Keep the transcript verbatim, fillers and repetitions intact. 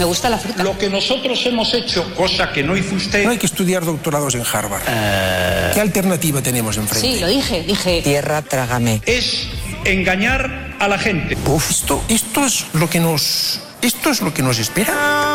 Me gusta la fruta. Lo que nosotros hemos hecho, cosa que no hizo usted... No hay que estudiar doctorados en Harvard. Uh... ¿Qué alternativa tenemos enfrente? Sí, lo dije, dije... Tierra, trágame. Es engañar a la gente. Uf, esto, esto es lo que nos... Esto es lo que nos espera.